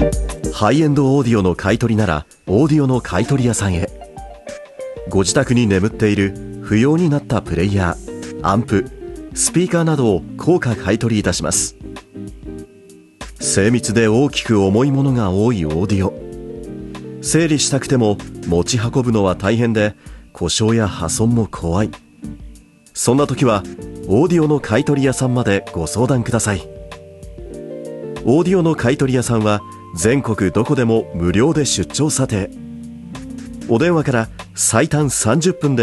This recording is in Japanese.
ハイエンドオーディオの買い取りならオーディオの買い取り屋さんへ。ご自宅に眠っている不要になったプレイヤー、アンプ、スピーカーなどを高価買い取りいたします。精密で大きく重いものが多いオーディオ、整理したくても持ち運ぶのは大変で故障や破損も怖い。そんな時はオーディオの買い取り屋さんまでご相談ください。オーディオの買い取り屋さんは全国どこでも無料で出張査定。お電話から最短30分で